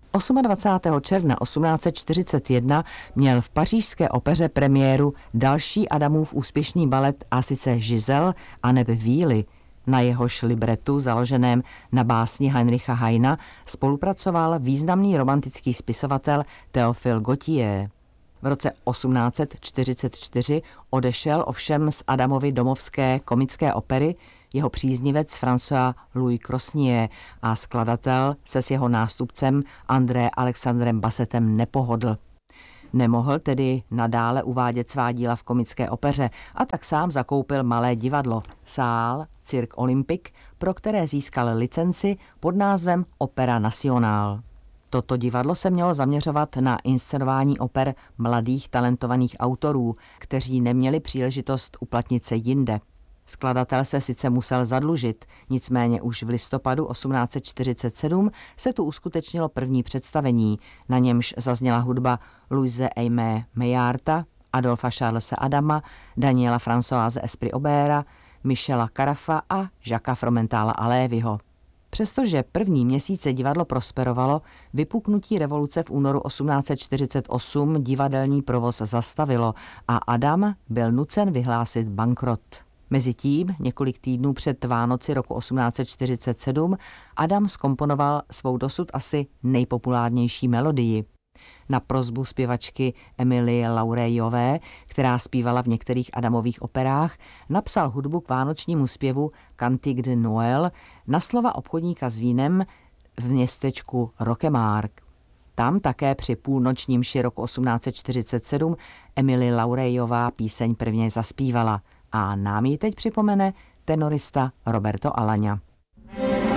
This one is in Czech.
28. června 1841 měl v pařížské opeře premiéru další Adamův úspěšný balet, a sice Giselle a nebe Víly. Na jehož libretu, založeném na básni Heinricha Heina, spolupracoval významný romantický spisovatel Théophile Gautier. V roce 1844 odešel ovšem z Adamovy domovské komické opery jeho příznivec François Louis Crosnier a skladatel se s jeho nástupcem André Alexandrem Bassetem nepohodl. Nemohl tedy nadále uvádět svá díla v komické opeře a tak sám zakoupil malé divadlo, sál Cirque Olympique, pro které získal licenci pod názvem Opéra Nationale. Toto divadlo se mělo zaměřovat na inscenování oper mladých talentovaných autorů, kteří neměli příležitost uplatnit se jinde. Skladatel se sice musel zadlužit, nicméně už v listopadu 1847 se tu uskutečnilo první představení, na němž zazněla hudba Louise Aimée Maillarta, Adolfa Charlese Adama, Daniela Françoise Esprit-Aubera, Michela Carafa a Jacquesa Fromentala Alévyho. Přestože první měsíce divadlo prosperovalo, vypuknutí revoluce v únoru 1848 divadelní provoz zastavilo a Adam byl nucen vyhlásit bankrot. Mezitím, několik týdnů před Vánoci roku 1847, Adam zkomponoval svou dosud asi nejpopulárnější melodii. Na prosbu zpěvačky Emilie Laurejové, která zpívala v některých Adamových operách, napsal hudbu k vánočnímu zpěvu Cantique de Noël na slova obchodníka s vínem v městečku Roquemark. Tam také při půlnočním mši roku 1847 Emilie Laurejová píseň prvně zaspívala a nám ji teď připomene tenorista Roberto Alagna.